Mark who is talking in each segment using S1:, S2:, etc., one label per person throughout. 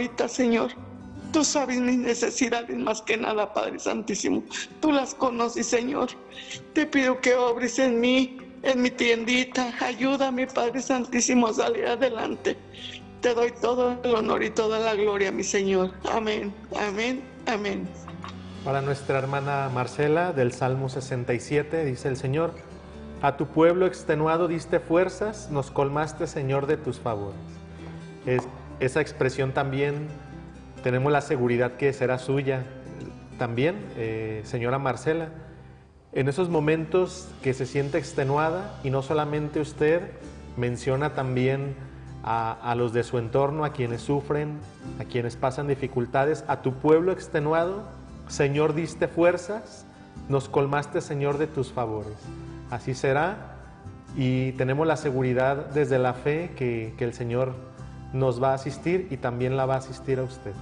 S1: ahorita, Señor. Tú sabes mis necesidades más que nada, Padre Santísimo. Tú las conoces, Señor. Te pido que obres en mí, en mi tiendita. Ayúdame, Padre Santísimo, a salir adelante. Te doy todo el honor y toda la gloria, mi Señor. Amén, amén, amén.
S2: Para nuestra hermana Marcela, del Salmo 67, dice el Señor: a tu pueblo extenuado diste fuerzas, nos colmaste, Señor, de tus favores. Esa expresión también tenemos la seguridad que será suya también, señora Marcela, en esos momentos que se siente extenuada, y no solamente usted, menciona también a los de su entorno, a quienes sufren, a quienes pasan dificultades. A tu pueblo extenuado, Señor, diste fuerzas, nos colmaste, Señor, de tus favores. Así será, y tenemos la seguridad desde la fe que el Señor nos va a asistir y también la va a asistir a usted.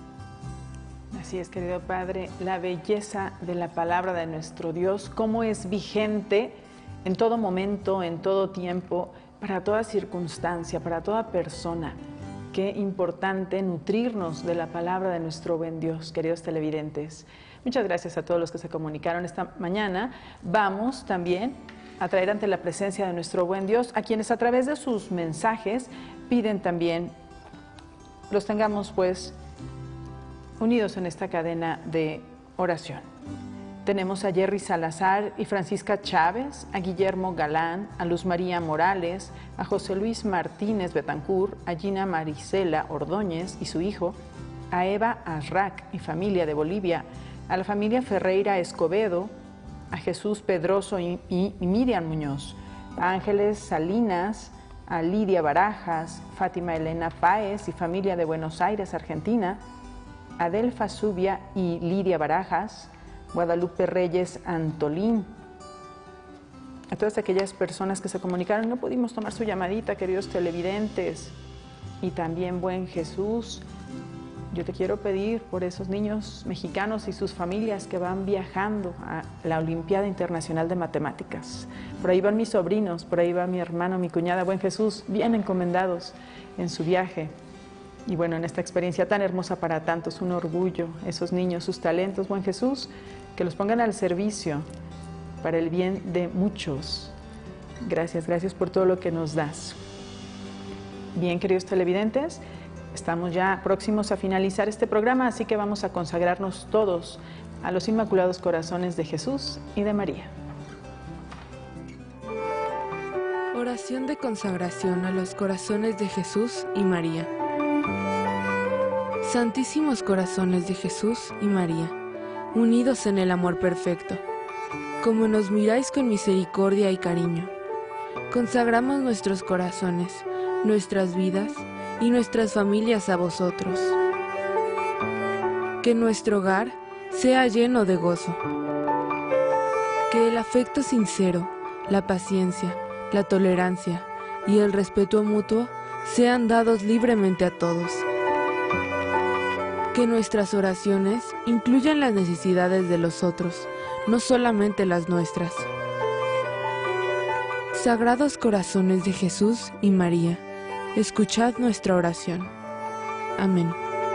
S3: Así es, querido Padre, la belleza de la palabra de nuestro Dios, cómo es vigente en todo momento, en todo tiempo, para toda circunstancia, para toda persona. Qué importante nutrirnos de la palabra de nuestro buen Dios, queridos televidentes. Muchas gracias a todos los que se comunicaron esta mañana. Vamos también a traer ante la presencia de nuestro buen Dios a quienes a través de sus mensajes piden también los tengamos pues unidos en esta cadena de oración. Tenemos a Jerry Salazar y Francisca Chávez, a Guillermo Galán, a Luz María Morales, a José Luis Martínez Betancourt, a Gina Marisela Ordóñez y su hijo, a Eva Arrac y familia de Bolivia, a la familia Ferreira Escobedo, a Jesús Pedroso y Miriam Muñoz, a Ángeles Salinas, a Lidia Barajas, Fátima Elena Páez y familia de Buenos Aires, Argentina, a Delfa Zubia y Lidia Barajas, Guadalupe Reyes Antolín. A todas aquellas personas que se comunicaron, no pudimos tomar su llamadita, queridos televidentes. Y también, buen Jesús, yo te quiero pedir por esos niños mexicanos y sus familias que van viajando a la Olimpiada Internacional de Matemáticas. Por ahí van mis sobrinos, por ahí va mi hermano, mi cuñada, buen Jesús, bien encomendados en su viaje. Y bueno, en esta experiencia tan hermosa para tantos, un orgullo, esos niños, sus talentos, buen Jesús, que los pongan al servicio para el bien de muchos. Gracias, gracias por todo lo que nos das. Bien, queridos televidentes, estamos ya próximos a finalizar este programa, así que vamos a consagrarnos todos a los Inmaculados Corazones de Jesús y de María.
S4: Oración de consagración a los corazones de Jesús y María. Santísimos corazones de Jesús y María, unidos en el amor perfecto, como nos miráis con misericordia y cariño, consagramos nuestros corazones, nuestras vidas y nuestras familias a vosotros. Que nuestro hogar sea lleno de gozo. Que el afecto sincero, la paciencia, la tolerancia y el respeto mutuo sean dados libremente a todos. Que nuestras oraciones incluyan las necesidades de los otros, no solamente las nuestras. Sagrados corazones de Jesús y María, escuchad nuestra oración. Amén.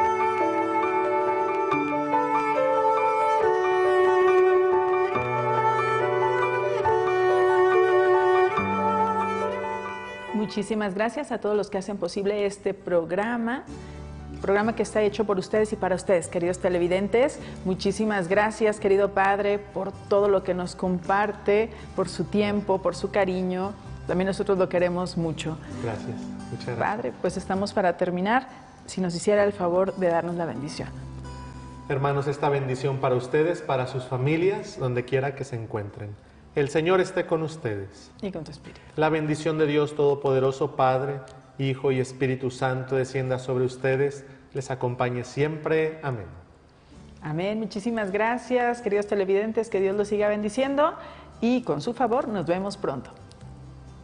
S3: Muchísimas gracias a todos los que hacen posible este programa que está hecho por ustedes y para ustedes, queridos televidentes. Muchísimas gracias, querido Padre, por todo lo que nos comparte, por su tiempo, por su cariño. También nosotros lo queremos mucho.
S2: Gracias, muchas gracias.
S3: Padre, pues estamos para terminar. Si nos hiciera el favor de darnos la bendición.
S2: Hermanos, esta bendición para ustedes, para sus familias, donde quiera que se encuentren. El Señor esté con ustedes.
S3: Y con tu espíritu.
S2: La bendición de Dios Todopoderoso, Padre, Hijo y Espíritu Santo, descienda sobre ustedes, les acompañe siempre. Amén.
S3: Amén. Muchísimas gracias, queridos televidentes. Que Dios los siga bendiciendo y con su favor nos vemos pronto.